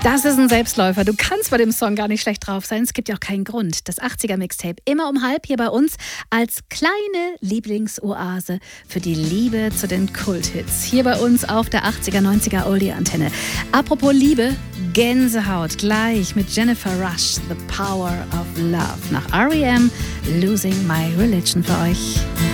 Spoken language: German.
Das ist ein Selbstläufer. Du kannst bei dem Song gar nicht schlecht drauf sein. Es gibt ja auch keinen Grund. Das 80er-Mixtape immer um halb hier bei uns als kleine Lieblingsoase für die Liebe zu den Kulthits. Hier bei uns auf der 80er, 90er Oldie-Antenne. Apropos Liebe, Gänsehaut. Gleich mit Jennifer Rush, The Power of Love. Nach R.E.M. Losing My Religion für euch.